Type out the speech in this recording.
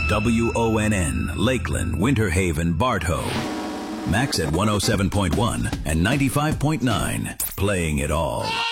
WONN, Lakeland, Winter Haven, Bartow. Max at 107.1 and 95.9, playing it all.